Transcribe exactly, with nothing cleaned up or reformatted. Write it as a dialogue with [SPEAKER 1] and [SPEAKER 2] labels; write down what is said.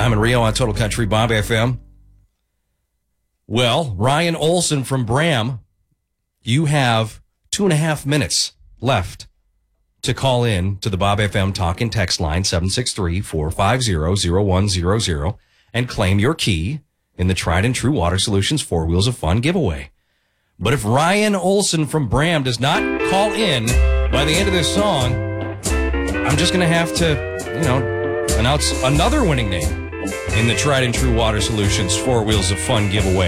[SPEAKER 1] Dime and Rio on Total Country, Bob F M. Well, Ryan Olson from Bram, you have two and a half minutes left to call in to the Bob F M talk and text line seven six three, four five zero, zero one zero zero and claim your key in the Tried and True Water Solutions Four Wheels of Fun giveaway. But if Ryan Olson from Bram does not call in by the end of this song, I'm just going to have to, you know, announce another winning name in the Tried and True Water Solutions Four Wheels of Fun giveaway.